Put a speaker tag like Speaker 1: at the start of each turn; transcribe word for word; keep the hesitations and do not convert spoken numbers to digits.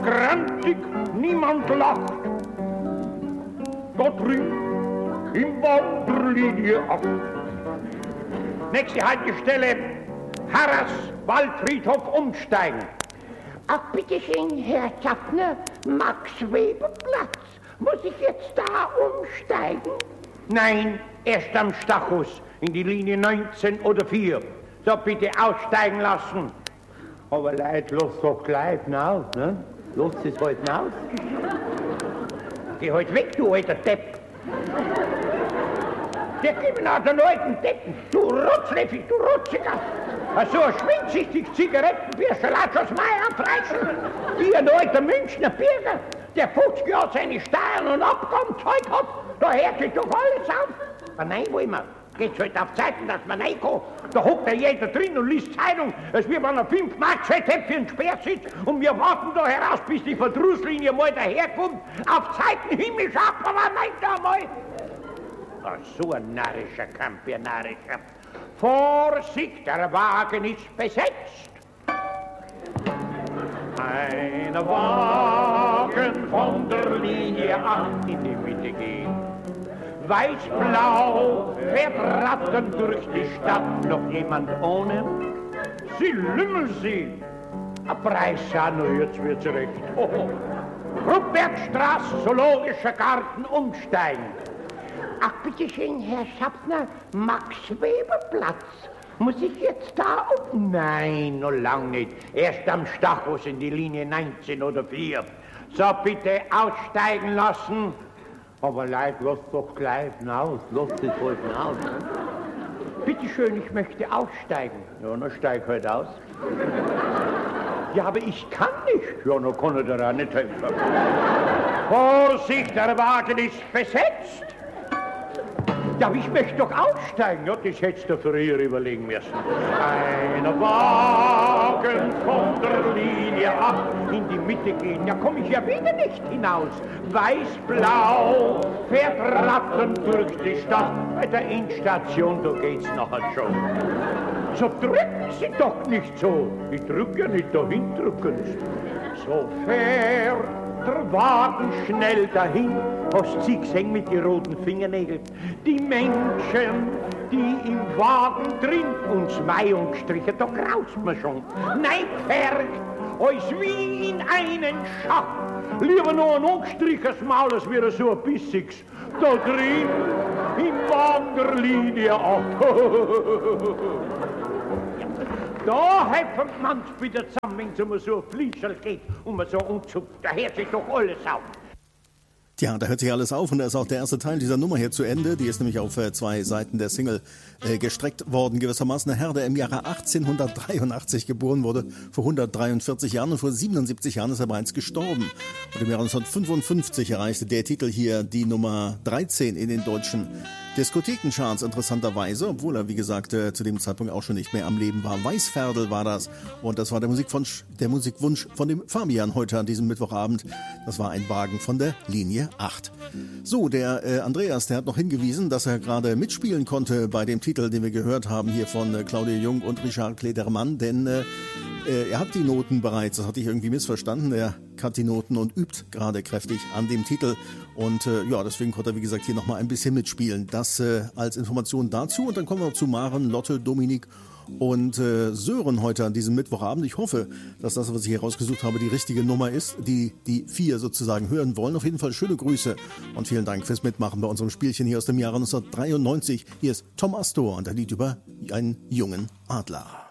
Speaker 1: grantig, niemand lacht. Da drüben im Wanderlinie acht. Nächste Haltestelle, Harras, Waldfriedhof umsteigen.
Speaker 2: Ach, bitteschön, Herr Schaffner, Max-Weber-Platz. Muss ich jetzt da umsteigen?
Speaker 1: Nein, erst am Stachus, in die Linie neunzehn oder vier. So, bitte aussteigen lassen. Aber Leute, lass doch gleich hinaus, ne? Lass es halt hinaus. Geh halt weg, du alter Depp. Der gibt nach den alten Deppen. Du Rotzleffig, du Rotziger. So ein schwindsüchtig Zigarettenbürstel hat aus Meier freischen. Wie ein alter Münchner Bürger, der fünfzig Jahre seine Steuern und Abgaben gezahlt hat, da hört sich doch alles auf. Aber nein, wollen wir. Geht's halt auf Zeiten, dass man reinkommt. Da hockt ja jeder drin und liest Zeitung, als wie wenn er fünf Mark Geld hätte für einen Speersitz. Und wir warten da heraus, bis die Verdrusslinie mal daherkommt. Auf Zeiten Himmel schaut man nicht einmal. Oh, so ein narrischer Kampf, ein narrischer. Vorsicht, der Wagen ist besetzt. Ein Wagen von der Linie acht in die Mitte geht. Weiß-blau fährt rattern durch die Stadt. Noch jemand ohne? Sie lümmeln sie. A Preissano, jetzt wird's recht. Oh, oh. Ruppbergstraße, Zoologischer Garten, umsteigen.
Speaker 2: Ach, bitteschön, Herr Schaffner, Max-Weber-Platz. Muss ich jetzt da um?
Speaker 1: Nein, noch lang nicht. Erst am Stachus in die Linie neunzehn oder vier. So, bitte aussteigen lassen. Aber Leute, lass doch gleich hinaus. Lass das halt hinaus. Ne? Bitte schön, ich möchte aussteigen. Ja, dann steig halt aus. Ja, aber ich kann nicht. Ja, dann kann ich dir auch nicht helfen. Vorsicht, der Wagen ist besetzt. Ja, aber ich möchte doch aussteigen. Ja, das hättest du früher überlegen müssen. Ein Wagen von der Linie acht in die Mitte gehen. Ja, komme ich ja wieder nicht hinaus. Weiß-blau fährt rattern durch die Stadt. Bei der Endstation, da geht's nachher schon. So drücken Sie doch nicht so. Ich drücke ja nicht dahin, drücken Sie. So fährt der Wagen schnell dahin. Hast Sie gesehen mit den roten Fingernägeln? Die Menschen, die im Wagen drin uns Weihung gestrichen, da graust man schon. Nein, fährt als wie in einen Schacht. Lieber noch ein angestrichenes Maul, als wäre so ein bissiges. Da drin, im Wanderlinie acht. Da helfen man's wieder zusammen, wenn es um so ein Fließerl geht und man so umzupft. Da hört sich doch alles auf.
Speaker 3: Tja, da hört sich alles auf und da ist auch der erste Teil dieser Nummer hier zu Ende. Die ist nämlich auf äh, zwei Seiten der Single äh, gestreckt worden. Gewissermaßen ein Herr, der im Jahre achtzehnhundertdreiundachtzig geboren wurde, vor hundertdreiundvierzig Jahren, und vor siebenundsiebzig Jahren ist er bereits gestorben. Und im Jahre neunzehnhundertfünfundfünfzig erreichte der Titel hier die Nummer dreizehn in den deutschen Diskothekencharts, interessanterweise, obwohl er, wie gesagt, äh, zu dem Zeitpunkt auch schon nicht mehr am Leben war. Weißferdl war das und das war der Musikwunsch, der Musikwunsch von dem Fabian heute an diesem Mittwochabend. Das war ein Wagen von der Linie acht. So, der äh, Andreas, der hat noch hingewiesen, dass er gerade mitspielen konnte bei dem Titel, den wir gehört haben, hier von äh, Claudia Jung und Richard Kledermann, denn äh, äh, er hat die Noten bereits, das hatte ich irgendwie missverstanden, er hat die Noten und übt gerade kräftig an dem Titel und äh, ja, deswegen konnte er, wie gesagt, hier nochmal ein bisschen mitspielen. Das äh, als Information dazu und dann kommen wir zu Maren, Lotte, Dominik und äh, Sören heute an diesem Mittwochabend. Ich hoffe, dass das, was ich hier rausgesucht habe, die richtige Nummer ist, die die vier sozusagen hören wollen. Auf jeden Fall schöne Grüße und vielen Dank fürs Mitmachen bei unserem Spielchen hier aus dem Jahre neunzehnhundertdreiundneunzig. Hier ist Tom Astor und er liegt über einen jungen Adler.